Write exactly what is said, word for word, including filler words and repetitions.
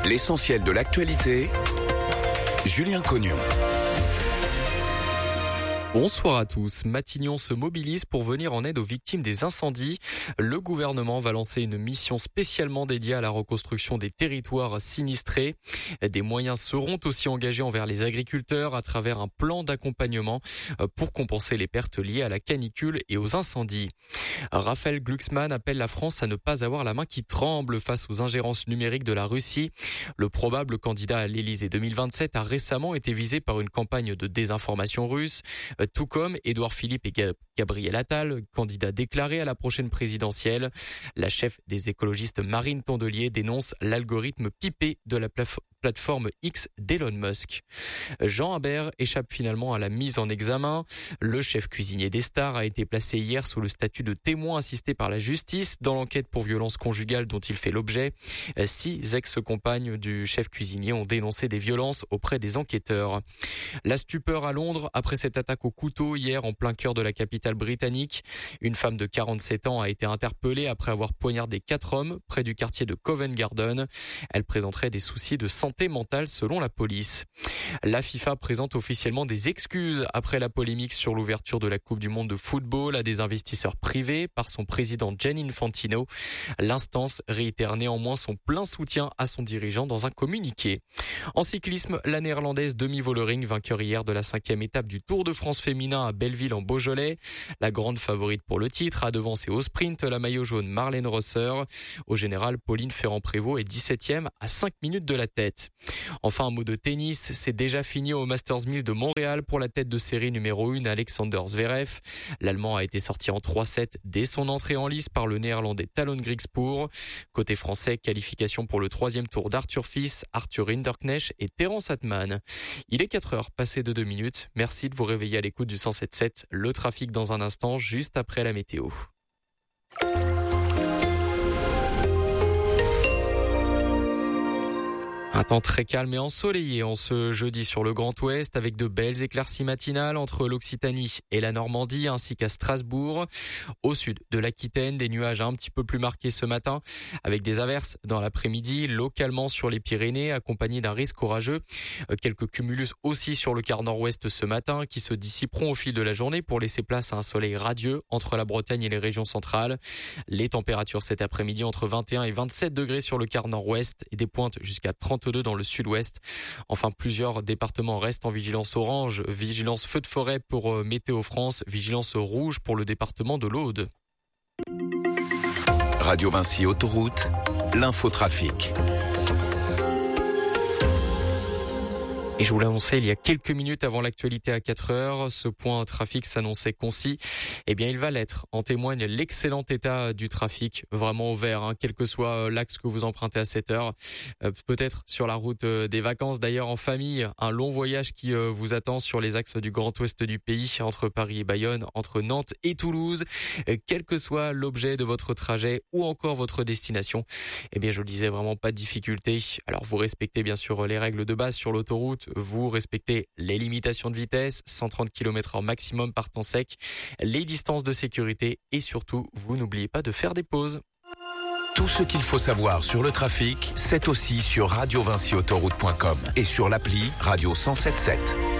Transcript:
L'essentiel de l'actualité, Julien Cognon. Bonsoir à tous. Matignon se mobilise pour venir en aide aux victimes des incendies. Le gouvernement va lancer une mission spécialement dédiée à la reconstruction des territoires sinistrés. Des moyens seront aussi engagés envers les agriculteurs à travers un plan d'accompagnement pour compenser les pertes liées à la canicule et aux incendies. Raphaël Glucksmann appelle la France à ne pas avoir la main qui tremble face aux ingérences numériques de la Russie. Le probable candidat à l'Élysée deux mille vingt-sept a récemment été visé par une campagne de désinformation russe. Tout comme Édouard Philippe et Gabriel Attal, candidats déclarés à la prochaine présidentielle. La chef des écologistes Marine Tondelier dénonce l'algorithme pipé de la plateforme X d'Elon Musk. Jean Habert échappe finalement à la mise en examen. Le chef cuisinier des Stars a été placé hier sous le statut de témoin assisté par la justice dans l'enquête pour violence conjugale dont il fait l'objet. Six ex-compagnes du chef cuisinier ont dénoncé des violences auprès des enquêteurs. La stupeur à Londres après cette attaque au couteau hier en plein cœur de la capitale britannique. Une femme de quarante-sept ans a été interpellée après avoir poignardé quatre hommes près du quartier de Covent Garden. Elle présenterait des soucis de santé mentale selon la police. La FIFA présente officiellement des excuses après la polémique sur l'ouverture de la Coupe du Monde de football à des investisseurs privés par son président Gianni Infantino. L'instance réitère néanmoins son plein soutien à son dirigeant dans un communiqué. En cyclisme, la néerlandaise Demi Vollering, vainqueur hier de la cinquième étape du Tour de France féminin à Belleville en Beaujolais. La grande favorite pour le titre a devancé au sprint la maillot jaune Marlène Rosser. Au général, Pauline Ferrand-Prévot est dix-septième à cinq minutes de la tête. Enfin, un mot de tennis, c'est déjà fini au Masters mille de Montréal pour la tête de série numéro un Alexander Zverev. L'Allemand a été sorti en trois sept dès son entrée en lice par le Néerlandais Talon Griekspoor. Côté français, qualification pour le troisième tour d'Arthur Fils, Arthur Rinderknecht et Terence Atman. Il est quatre heures passées de deux minutes. Merci de vous réveiller à l'écoute du cent sept sept. Le trafic dans un instant, juste après la météo. Un temps très calme et ensoleillé en ce jeudi sur le Grand Ouest avec de belles éclaircies matinales entre l'Occitanie et la Normandie ainsi qu'à Strasbourg. Au sud de l'Aquitaine, des nuages un petit peu plus marqués ce matin avec des averses dans l'après-midi, localement sur les Pyrénées accompagnés d'un risque orageux. Quelques cumulus aussi sur le quart nord-ouest ce matin qui se dissiperont au fil de la journée pour laisser place à un soleil radieux entre la Bretagne et les régions centrales. Les températures cet après-midi entre vingt et un et vingt-sept degrés sur le quart nord-ouest et des pointes jusqu'à trente-deux dans le sud-ouest. Enfin, plusieurs départements restent en vigilance orange, vigilance feu de forêt pour Météo France, vigilance rouge pour le département de l'Aude. Radio Vinci Autoroute, l'infotrafic. Et je vous l'annonçais il y a quelques minutes avant l'actualité à quatre heures, ce point trafic s'annonçait concis. Eh bien, il va l'être. En témoigne l'excellent état du trafic, vraiment au vert, hein, quel que soit l'axe que vous empruntez à cette heure. Euh, peut-être sur la route des vacances, d'ailleurs en famille, un long voyage qui euh, vous attend sur les axes du Grand Ouest du pays, entre Paris et Bayonne, entre Nantes et Toulouse. Euh, quel que soit l'objet de votre trajet ou encore votre destination, eh bien, je le disais, vraiment pas de difficulté. Alors, vous respectez bien sûr les règles de base sur l'autoroute. Vous respectez les limitations de vitesse, cent trente kilomètres heure maximum par temps sec, les distances de sécurité et surtout, vous n'oubliez pas de faire des pauses. Tout ce qu'il faut savoir sur le trafic, c'est aussi sur radio vinci autoroute point com et sur l'appli Radio cent sept sept.